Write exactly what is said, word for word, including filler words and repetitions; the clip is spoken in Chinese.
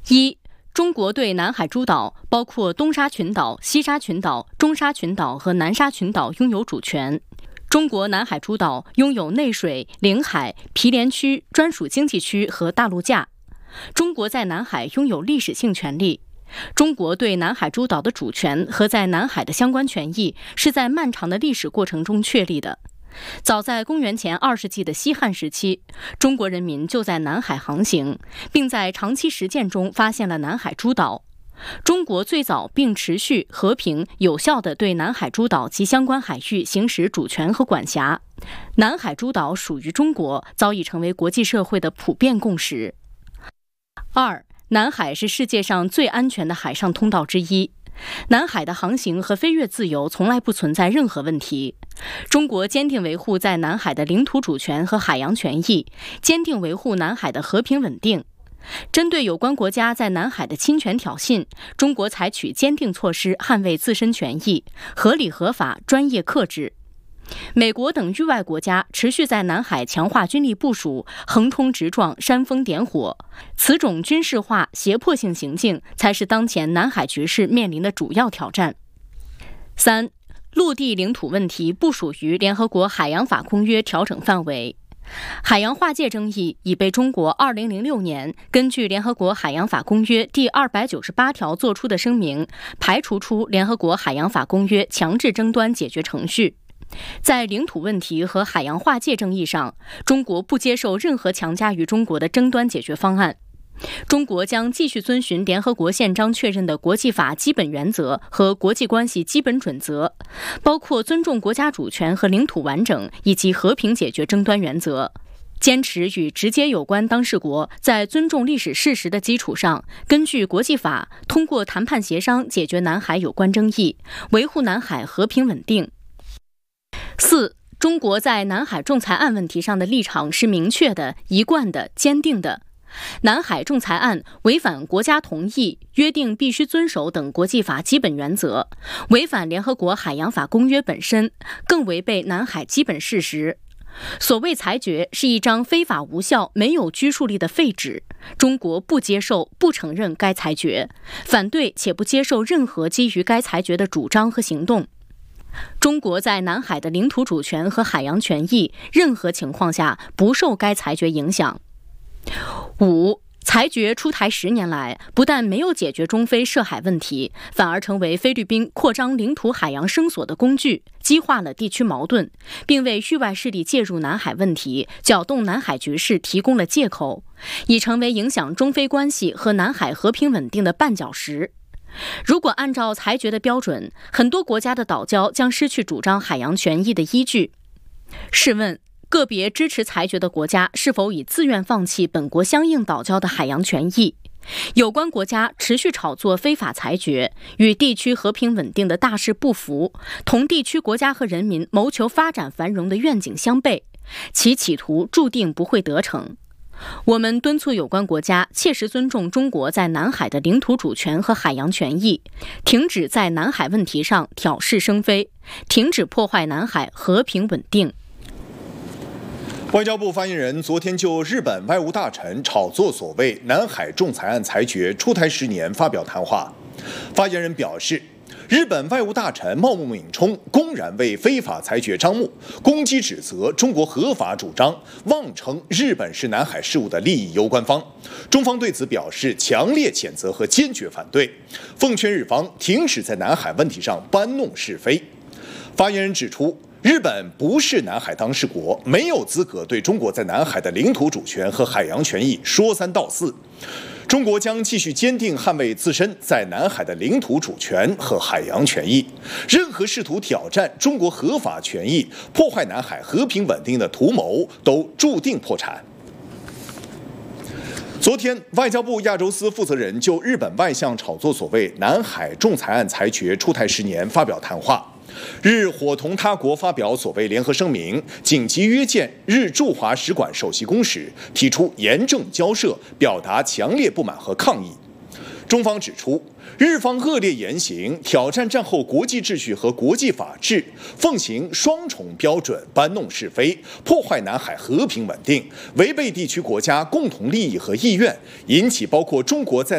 一、中国对南海诸岛，包括东沙群岛、西沙群岛、中沙群岛和南沙群岛拥有主权。中国南海诸岛拥有内水、领海、毗连区、专属经济区和大陆架。中国在南海拥有历史性权利。中国对南海诸岛的主权和在南海的相关权益是在漫长的历史过程中确立的。早在公元前二世纪的西汉时期，中国人民就在南海航行，并在长期实践中发现了南海诸岛。中国最早并持续和平有效地对南海诸岛及相关海域行使主权和管辖。南海诸岛属于中国，早已成为国际社会的普遍共识。二、南海是世界上最安全的海上通道之一。南海的航行和飞越自由从来不存在任何问题。中国坚定维护在南海的领土主权和海洋权益，坚定维护南海的和平稳定。针对有关国家在南海的侵权挑衅，中国采取坚定措施捍卫自身权益，合理合法、专业克制。美国等域外国家持续在南海强化军力部署，横冲直撞、煽风点火，此种军事化、胁迫性行径才是当前南海局势面临的主要挑战。三、陆地领土问题不属于联合国海洋法公约调整范围。海洋划界争议已被中国二零零六年根据联合国海洋法公约第二百九十八条作出的声明排除出联合国海洋法公约强制争端解决程序。在领土问题和海洋划界争议上，中国不接受任何强加于中国的争端解决方案。中国将继续遵循联合国宪章确认的国际法基本原则和国际关系基本准则，包括尊重国家主权和领土完整以及和平解决争端原则，坚持与直接有关当事国在尊重历史事实的基础上，根据国际法通过谈判协商解决南海有关争议，维护南海和平稳定。四、中国在南海仲裁案问题上的立场是明确的、一贯的、坚定的。南海仲裁案违反国家同意、约定必须遵守等国际法基本原则，违反联合国海洋法公约本身，更违背南海基本事实。所谓裁决是一张非法无效、没有拘束力的废纸，中国不接受、不承认该裁决，反对且不接受任何基于该裁决的主张和行动。中国在南海的领土主权和海洋权益，任何情况下不受该裁决影响。五、裁决出台十年来，不但没有解决中非涉海问题，反而成为菲律宾扩张领土海洋声索的工具，激化了地区矛盾，并为域外势力介入南海问题、搅动南海局势提供了借口，已成为影响中非关系和南海和平稳定的绊脚石。如果按照裁决的标准，很多国家的岛礁将失去主张海洋权益的依据。试问，个别支持裁决的国家是否已自愿放弃本国相应岛礁的海洋权益？有关国家持续炒作非法裁决，与地区和平稳定的大势不符，同地区国家和人民谋求发展繁荣的愿景相悖，其企图注定不会得逞。我们敦促有关国家切实尊重中国在南海的领土主权和海洋权益，停止在南海问题上挑事生非，停止破坏南海和平稳定。 外交部发言人昨天就日本外务大臣炒作所谓南海仲裁案裁决出台十年发表谈话。发言人表示，日本外务大臣茂木敏充公然为非法裁决张目，攻击指责中国合法主张，妄称日本是南海事务的利益攸关方。中方对此表示强烈谴责和坚决反对，奉劝日方停止在南海问题上搬弄是非。发言人指出，日本不是南海当事国，没有资格对中国在南海的领土主权和海洋权益说三道四。中国将继续坚定捍卫自身在南海的领土主权和海洋权益，任何试图挑战中国合法权益、破坏南海和平稳定的图谋都注定破产。昨天，外交部亚洲司负责人就日本外相炒作所谓南海仲裁案裁决出台十年发表谈话。日伙同他国发表所谓联合声明，紧急约见日驻华使馆首席公使，提出严正交涉，表达强烈不满和抗议。中方指出，日方恶劣言行挑战战后国际秩序和国际法治，奉行双重标准，搬弄是非，破坏南海和平稳定，违背地区国家共同利益和意愿，引起包括中国在